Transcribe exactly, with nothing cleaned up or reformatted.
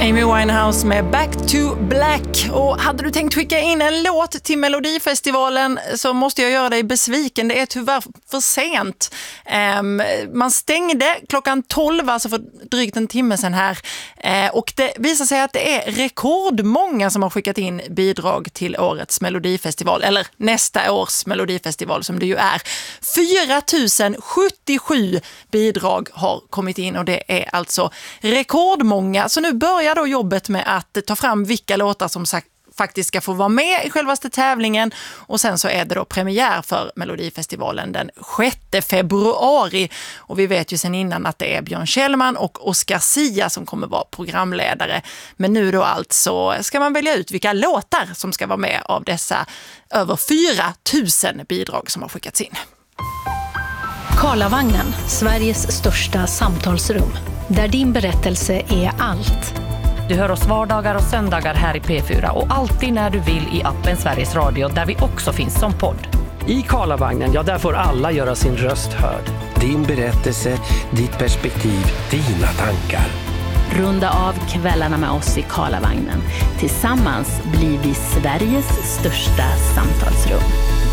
Amy Winehouse med Back to Black. Och hade du tänkt skicka in en låt till Melodifestivalen så måste jag göra dig besviken. Det är tyvärr för sent. Um, man stängde klockan tolv, alltså för drygt en timme sedan här. Uh, och det visar sig att det är rekordmånga som har skickat in bidrag till årets Melodifestival. Eller nästa års Melodifestival som det ju är. fyra tusen sjuttiosju bidrag har kommit in och det är alltså rekordmånga. Så nu börjar då jobbet med att ta fram vilka låtar som sagt faktiskt ska få vara med i självaste tävlingen, och sen så är det då premiär för Melodifestivalen den sjätte februari, och vi vet ju sen innan att det är Björn Kjellman och Oscar Sia som kommer vara programledare. Men nu då alltså ska man välja ut vilka låtar som ska vara med av dessa över fyra tusen bidrag som har skickats in. Karlavagnen, Sveriges största samtalsrum. Där din berättelse är allt. Du hör oss vardagar och söndagar här i P fyra och alltid när du vill i appen Sveriges Radio, där vi också finns som podd. I Karlavagnen, ja, där får alla göra sin röst hörd. Din berättelse, ditt perspektiv, dina tankar. Runda av kvällarna med oss i Karlavagnen. Tillsammans blir vi Sveriges största samtalsrum.